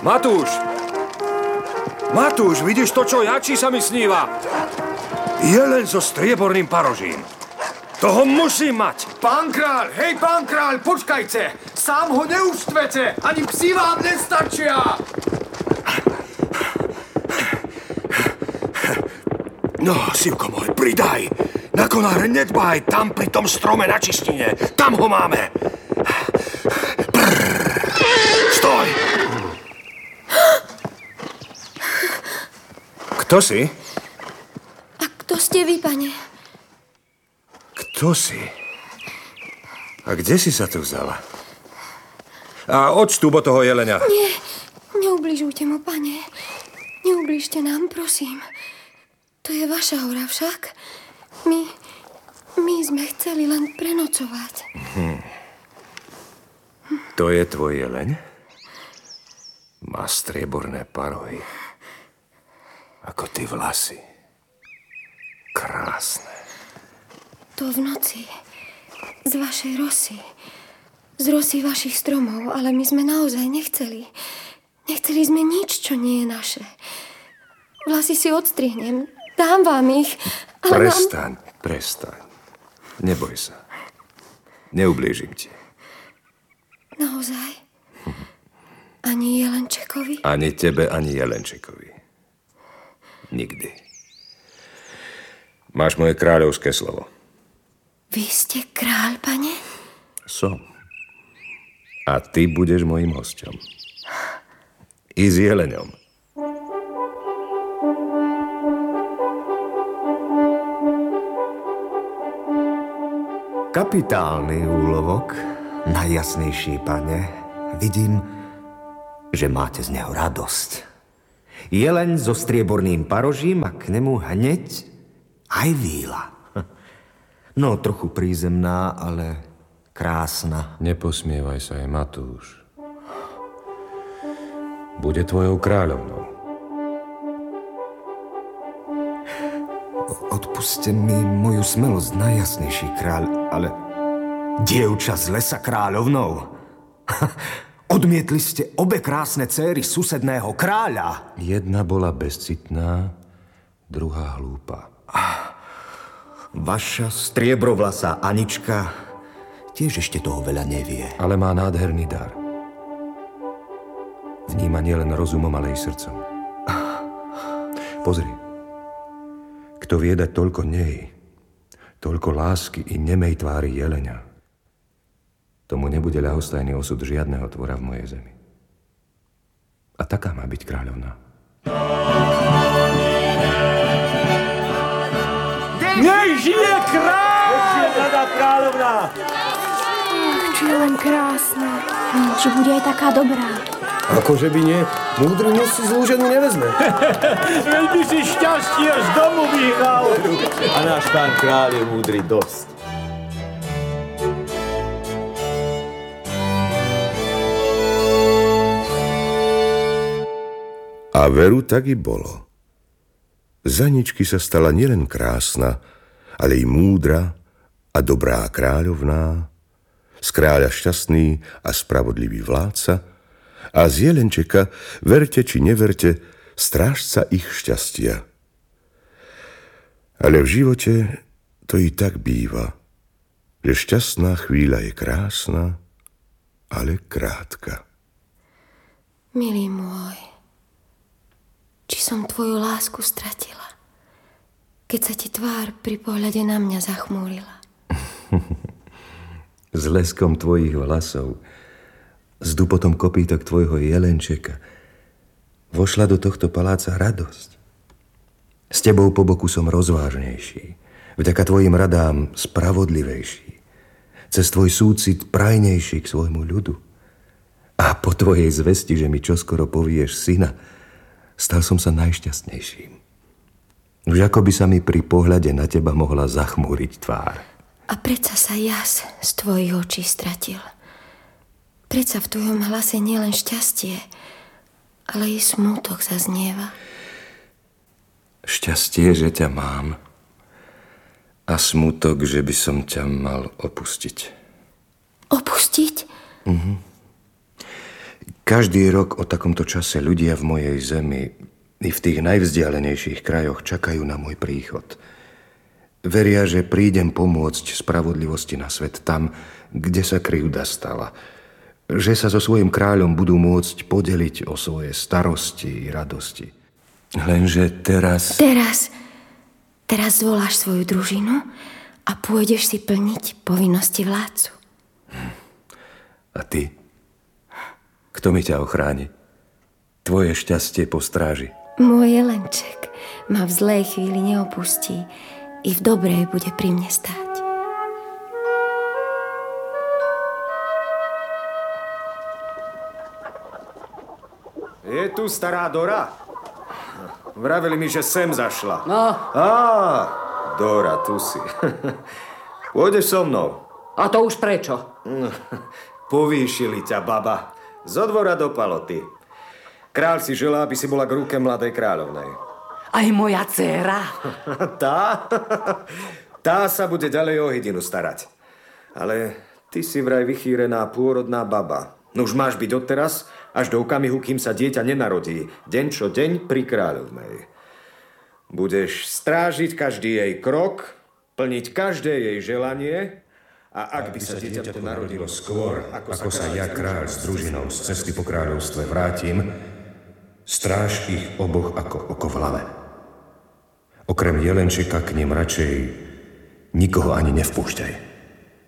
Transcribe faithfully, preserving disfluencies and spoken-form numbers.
Matúš! Matúš, vidíš to, čo ja, či sa mi sníva? Jeleň so strieborným parožím. Toho musím mať. Pán kráľ, hej, pán kráľ, počkajte. Sám ho neuštvete, ani psi vám nestačia. No, Sivko môj, pridaj. Na konáre nedbaj, tam pri tom strome na čistine. Tam ho máme. Brrr. Stoj! Kto si? A kto ste vy, pane? Kto si? A kde si sa tu vzala? A odštúb od toho jelenia. Nie, neubližujte mu, pane. Neubližte nám, prosím. To je vaša hora však. My, my sme chceli len prenocovať. Hm. To je tvoj jeleň? Má strieborné parohy. Ako ty vlasy. Krásne. To v noci. Z vašej rosy. Z rosy vašich stromov, ale my sme naozaj nechceli. Nechceli sme nič, čo nie je naše. Vlasy si odstrihnem. Dám vám ich. Ale prestaň, vám... prestaň. Neboj sa. Neublížim ti. Naozaj? Ani Jelenčekovi? Ani tebe, ani Jelenčekovi. Nikdy. Máš moje kráľovské slovo. Vy ste kráľ, pane? Som. A ty budeš mojím hosťom. I s jeleňom. Kapitálny úlovok, najjasnejší, pane. Vidím, že máte z neho radosť. Jeleň so strieborným parožím a k nemu hneď aj víla. No, trochu prízemná, ale krásna. Neposmievaj sa aj, Matúš. Bude tvojou kráľovnou. Odpuste mi moju smelosť, najjasnejší kráľ, ale dievča z lesa kráľovnou? Odmietli ste obe krásne céry susedného kráľa. Jedna bola bezcitná, druhá hlúpa. Vaša striebrovlasá Anička tiež ešte toho veľa nevie. Ale má nádherný dar. Vníma nielen rozumom, ale i srdcom. Pozri. Kto vie dať toľko nej, toľko lásky i nemej tvári jelenia, tomu nebude ľahostajný osud žiadneho tvora v mojej zemi. A taká má byť kráľovná. Nej žije kráľ! Nech žije kráľovná! Či je len krásna. Či bude aj taká dobrá. Akože by nie, múdry muž si zlú ženu nevezme. Veď by si šťastie z domu vyhral. A náš pán kráľ je múdry dosť. A veru tak i bolo. Z Aničky sa stala nielen krásna, ale i múdra a dobrá kráľovná, z kráľa šťastný a spravodlivý vládca a z Jelenčeka, verte či neverte, strážca ich šťastia. Ale v živote to i tak býva, že šťastná chvíľa je krásna, ale krátka. Milý môj, či som tvoju lásku stratila, keď sa ti tvár pri pohľade na mňa zachmúrila? S leskom tvojich vlasov, s dupotom kopítok tvojho jelenčeka, vošla do tohto paláca radosť. S tebou po boku som rozvážnejší, vďaka tvojim radám spravodlivejší, cez tvoj súcit prajnejší k svojmu ľudu. A po tvojej zvesti, že mi čoskoro povieš syna, stal som sa najšťastnejším. Už ako by sa mi pri pohľade na teba mohla zachmúriť tvár. A predsa sa jas z tvojich očí stratil. Predsa v tvojom hlase nielen šťastie, ale i smútok zaznieva. Šťastie, že ťa mám, a smútok, že by som ťa mal opustiť. Opustiť? Mhm. Každý rok o takomto čase ľudia v mojej zemi i v tých najvzdialenejších krajoch čakajú na môj príchod. Veria, že prídem pomôcť spravodlivosti na svet tam, kde sa krivda stala. Že sa so svojím kráľom budú môcť podeliť o svoje starosti i radosti. Lenže teraz... Teraz, teraz zvoláš svoju družinu a pôjdeš si plniť povinnosti vládcu. A ty? Kto mi ťa ochráni? Tvoje šťastie po stráži. Môj jelenček ma v zlej chvíli neopustí i v dobrej bude pri mne stáť. Je tu stará Dora? Vraveli mi, že sem zašla. No. Á, Dora, tu si. Pôjdeš so mnou. A to už prečo? Povýšili ťa, baba. Zo dvora do paloty. Kráľ si želá, aby si bola k ruke mladej kráľovnej. Aj moja dcéra. Tá? Tá sa bude ďalej o hydinu starať. Ale ty si vraj vychýrená pôrodná baba. No už máš byť odteraz až do okamihu, kým sa dieťa nenarodí. Deň čo deň pri kráľovnej. Budeš strážiť každý jej krok, plniť každé jej želanie a ak by sa dieťa narodilo skôr, ako, ako sa ja, kráľ s družinou z cesty po kráľovstve vrátim, stráž ich oboch ako oko v hlave. Okrem jelenčeka k nim radšej nikoho ani nevpúšťaj.